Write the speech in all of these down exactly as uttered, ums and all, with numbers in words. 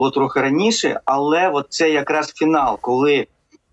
було трохи раніше, але от це якраз фінал, коли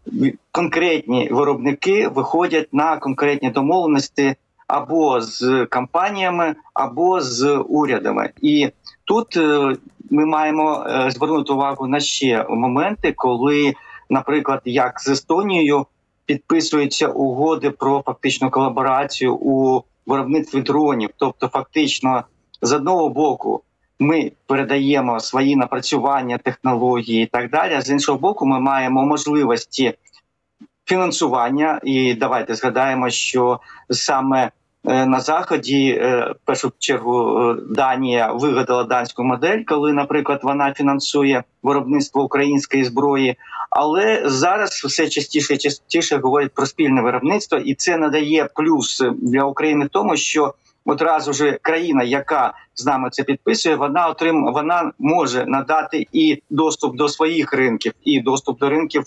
конкретні виробники виходять на конкретні домовленості або з компаніями, або з урядами. І тут ми маємо звернути увагу на ще моменти, коли, наприклад, як з Естонією підписуються угоди про фактичну колаборацію у виробництві дронів. Тобто фактично з одного боку ми передаємо свої напрацювання, технології і так далі, а з іншого боку ми маємо можливості фінансування. І давайте згадаємо, що саме на Заході, в першу чергу, Данія вигадала данську модель, коли, наприклад, вона фінансує виробництво української зброї, але зараз все частіше і частіше говорять про спільне виробництво, і це надає плюс для України в тому, що одразу ж країна, яка з нами це підписує, вона отрим... вона може надати і доступ до своїх ринків, і доступ до ринків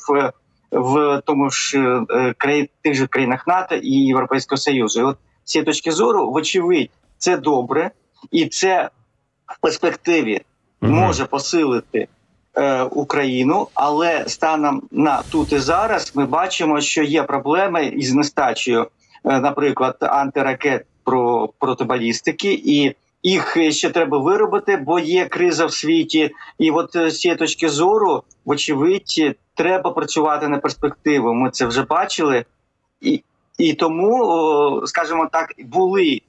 в тому ж краї... тих же країнах НАТО і Європейського Союзу. І от з цієї точки зору, вочевидь, це добре, і це в перспективі mm-hmm. може посилити е, Україну, але станом на тут і зараз ми бачимо, що є проблеми із нестачею, е, наприклад, антиракет про протибалістики, і їх ще треба виробити, бо є криза в світі. І от з цієї точки зору, вочевидь, треба працювати на перспективу. Ми це вже бачили. І, і тому, скажімо так, були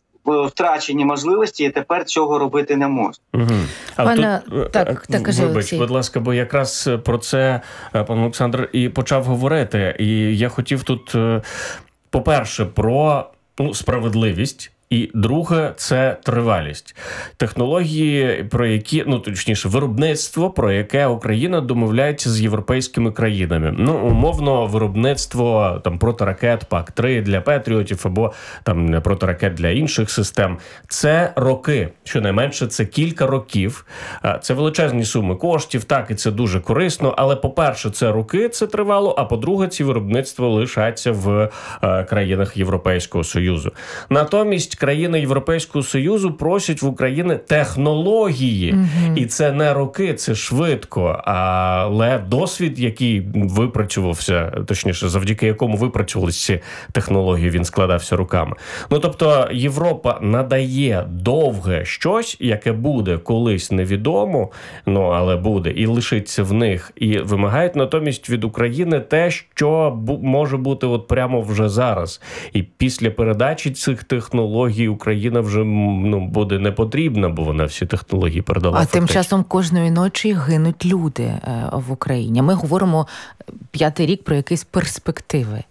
втрачені можливості, і тепер цього робити не можна. Угу. А Пане, тут, так, так, кажи, вибач, Олексій. будь ласка, бо якраз про це пан Олександр і почав говорити. І я хотів тут, по-перше, про ну, справедливість. І друге – це тривалість. Технології, про які, ну, точніше, виробництво, про яке Україна домовляється з європейськими країнами. Ну, умовно, виробництво там протиракет пак три для Петріотів або там протиракет для інших систем. Це роки. Щонайменше, це кілька років. Це величезні суми коштів, так, і це дуже корисно. Але, по-перше, це роки, це тривало, а по-друге, ці виробництва лишаться в країнах Європейського Союзу. Натомість, країни Європейського Союзу просять в України технології. Mm-hmm. І це не роки, це швидко. Але досвід, який випрацювався, точніше, завдяки якому випрацювалися ці технології, він складався руками. Ну, тобто, Європа надає довге щось, яке буде колись невідомо, ну, але буде, і лишиться в них. І вимагають натомість від України те, що бу- може бути от прямо вже зараз. І після передачі цих технологій Україна вже ну, буде не потрібна, бо вона всі технології передала. А фактично. тим часом кожної ночі гинуть люди е, в Україні. Ми говоримо п'ятий рік про якісь перспективи.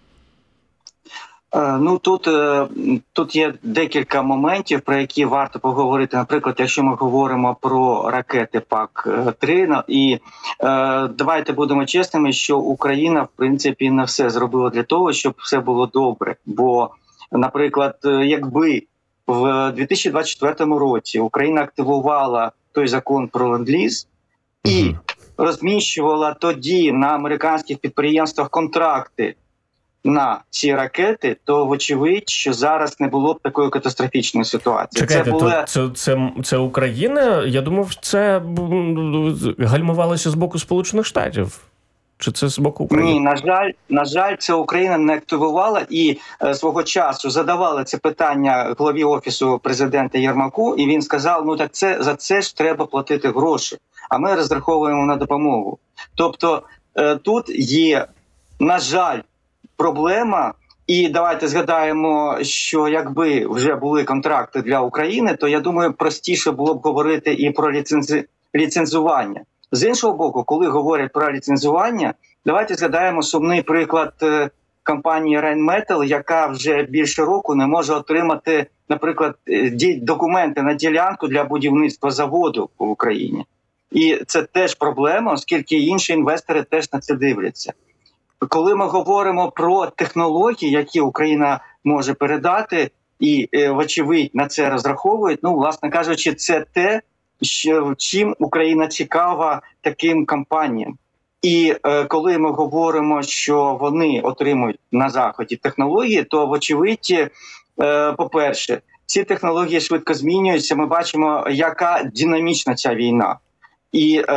Ну, тут, тут є декілька моментів, про які варто поговорити. Наприклад, якщо ми говоримо про ракети пак три, і е, давайте будемо чесними, що Україна, в принципі, не все зробила для того, щоб все було добре. Бо, наприклад, якби в дві тисячі двадцять четвертому році Україна активувала той закон про ленд-ліз і mm-hmm. розміщувала тоді на американських підприємствах контракти на ці ракети, то вочевидь, що зараз не було б такої катастрофічної ситуації. Чекайте, це, була... це, це, це Україна? Я думав, це гальмувалося з боку Сполучених Штатів. Чи це з боку України? Ні, на жаль, на жаль, це Україна не активувала і е, свого часу задавали це питання главі Офісу президента Єрмаку, і він сказав, ну так це за це ж треба платити гроші, а ми розраховуємо на допомогу. Тобто е, тут є, на жаль, проблема, і давайте згадаємо, що якби вже були контракти для України, то, я думаю, простіше було б говорити і про ліцензи... ліцензування. З іншого боку, коли говорять про ліцензування, давайте згадаємо сумний приклад компанії Rheinmetall, яка вже більше року не може отримати, наприклад, документи на ділянку для будівництва заводу в Україні. І це теж проблема, оскільки інші інвестори теж на це дивляться. Коли ми говоримо про технології, які Україна може передати, і, вочевидь, на це розраховують, ну, власне кажучи, це те, що, чим Україна цікава таким компаніям. І е, коли ми говоримо, що вони отримують на Заході технології, то, вочевидь, е, по-перше, ці технології швидко змінюються. Ми бачимо, яка динамічна ця війна. І